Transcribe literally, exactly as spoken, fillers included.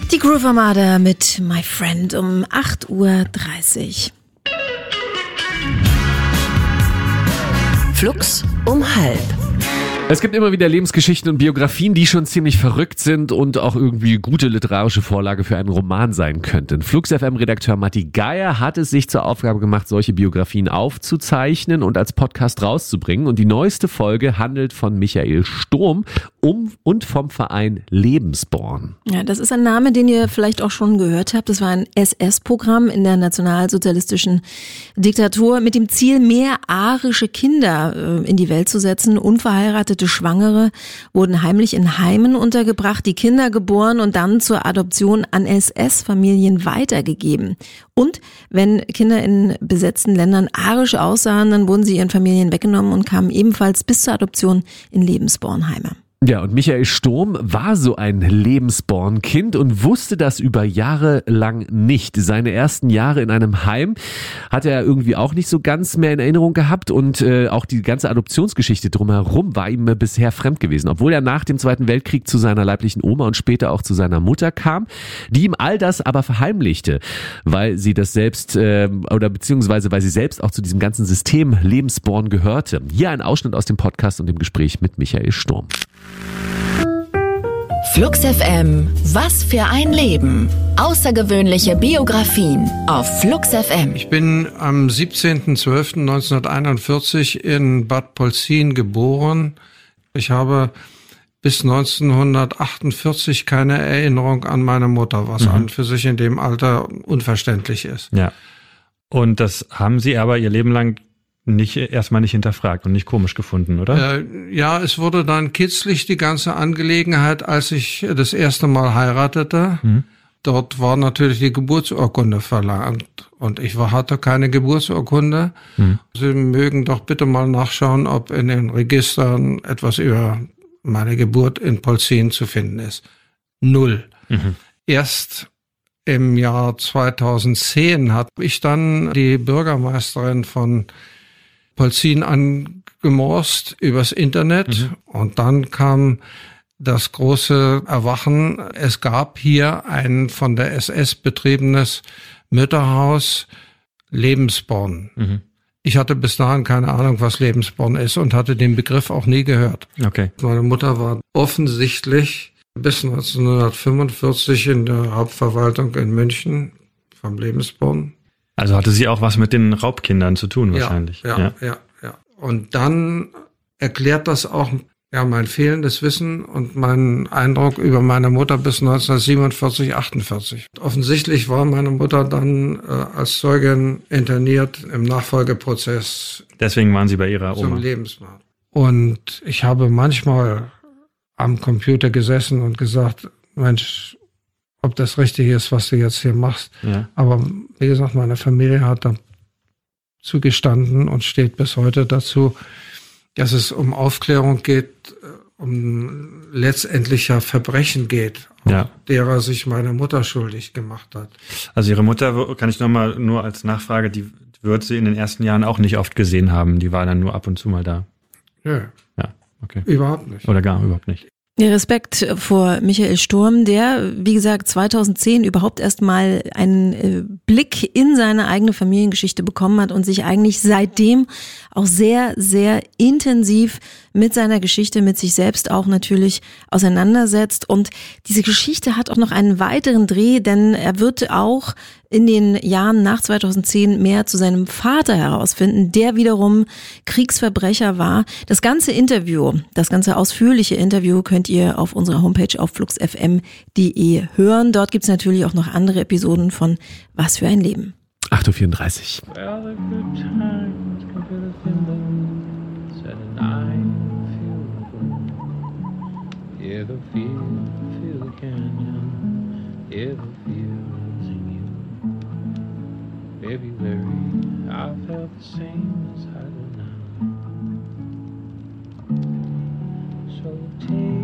Die Groove Armada mit My Friend um acht Uhr dreißig. Flux um halb. Es gibt immer wieder Lebensgeschichten und Biografien, die schon ziemlich verrückt sind und auch irgendwie gute literarische Vorlage für einen Roman sein könnten. Flux F M-Redakteur Matti Geier hat es sich zur Aufgabe gemacht, solche Biografien aufzuzeichnen und als Podcast rauszubringen. Und die neueste Folge handelt von Michael Sturm um und vom Verein Lebensborn. Ja, das ist ein Name, den ihr vielleicht auch schon gehört habt. Das war ein S S-Programm in der nationalsozialistischen Diktatur mit dem Ziel, mehr arische Kinder äh, in die Welt zu setzen. Unverheiratete Schwangere wurden heimlich in Heimen untergebracht, die Kinder geboren und dann zur Adoption an S S-Familien weitergegeben. Und wenn Kinder in besetzten Ländern arisch aussahen, dann wurden sie ihren Familien weggenommen und kamen ebenfalls bis zur Adoption in Lebensbornheime. Ja, und Michael Sturm war so ein Lebensborn-Kind und wusste das über Jahre lang nicht. Seine ersten Jahre in einem Heim hat er irgendwie auch nicht so ganz mehr in Erinnerung gehabt und äh, auch die ganze Adoptionsgeschichte drumherum war ihm bisher fremd gewesen. Obwohl er nach dem Zweiten Weltkrieg zu seiner leiblichen Oma und später auch zu seiner Mutter kam, die ihm all das aber verheimlichte, weil sie das selbst äh, oder beziehungsweise weil sie selbst auch zu diesem ganzen System Lebensborn gehörte. Hier ein Ausschnitt aus dem Podcast und dem Gespräch mit Michael Sturm. Flux F M, was für ein Leben. Außergewöhnliche Biografien auf Flux F M. Ich bin am siebzehnten zwölften neunzehnhunderteinundvierzig in Bad Polzin geboren. Ich habe bis neunzehnhundertachtundvierzig keine Erinnerung an meine Mutter, was mhm. an für sich in dem Alter unverständlich ist. Ja. Und das haben Sie aber Ihr Leben lang nicht erstmal nicht hinterfragt und nicht komisch gefunden, oder? Äh, ja, es wurde dann kitzlig, die ganze Angelegenheit, als ich das erste Mal heiratete. Hm. Dort war natürlich die Geburtsurkunde verlangt und ich war, hatte keine Geburtsurkunde. Hm. Sie mögen doch bitte mal nachschauen, ob in den Registern etwas über meine Geburt in Polzin zu finden ist. Null. Mhm. Erst im Jahr zweitausendzehn habe ich dann die Bürgermeisterin von Polzin angemorst übers Internet mhm. und dann kam das große Erwachen. Es gab hier ein von der S S betriebenes Mütterhaus Lebensborn. Mhm. Ich hatte bis dahin keine Ahnung, was Lebensborn ist und hatte den Begriff auch nie gehört. Okay. Meine Mutter war offensichtlich bis neunzehnhundertfünfundvierzig in der Hauptverwaltung in München vom Lebensborn. Also hatte sie auch was mit den Raubkindern zu tun wahrscheinlich. Ja, ja, ja, ja. Und dann erklärt das auch ja mein fehlendes Wissen und meinen Eindruck über meine Mutter bis neunzehnhundertsiebenundvierzig, achtundvierzig. Offensichtlich war meine Mutter dann äh, als Zeugin interniert im Nachfolgeprozess. Deswegen waren Sie bei Ihrer Oma. Zum Lebensborn. Und ich habe manchmal am Computer gesessen und gesagt, Mensch, ob das richtig ist, was du jetzt hier machst. Ja. Aber wie gesagt, meine Familie hat da zugestanden und steht bis heute dazu, dass es um Aufklärung geht, um letztendlicher Verbrechen geht, ja. derer sich meine Mutter schuldig gemacht hat. Also Ihre Mutter, kann ich nochmal nur als Nachfrage, die wird Sie in den ersten Jahren auch nicht oft gesehen haben. Die war dann nur ab und zu mal da. Ja. Ja, okay. Überhaupt nicht. Oder gar überhaupt nicht. Respekt vor Michael Sturm, der, wie gesagt, zweitausendzehn überhaupt erst mal einen Blick in seine eigene Familiengeschichte bekommen hat und sich eigentlich seitdem auch sehr, sehr intensiv mit seiner Geschichte, mit sich selbst auch natürlich auseinandersetzt. Und diese Geschichte hat auch noch einen weiteren Dreh, denn er wird auch in den Jahren nach zweitausendzehn mehr zu seinem Vater herausfinden, der wiederum Kriegsverbrecher war. Das ganze Interview, das ganze ausführliche Interview könnt ihr auf unserer Homepage auf flux f m punkt d e hören. Dort gibt's natürlich auch noch andere Episoden von Was für ein Leben. acht Uhr vierunddreißig. February, I felt the same as I do now. So take